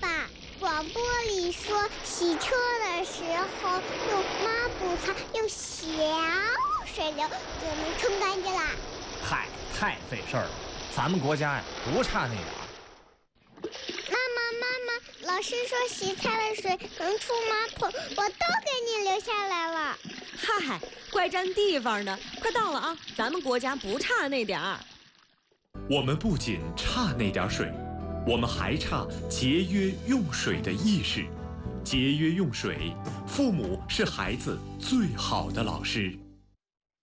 爸，广播里说洗车的时候用抹布擦，用小水流就能冲干净啦。 嗨，太费事儿了，咱们国家呀不差那点儿。 妈妈，老师说洗菜的水能出马桶，我都给你留下来了。 嗨，怪占地方的，快到了啊！咱们国家不差那点儿。 我们不仅差那点水，我们还差节约用水的意识。节约用水，父母是孩子最好的老师。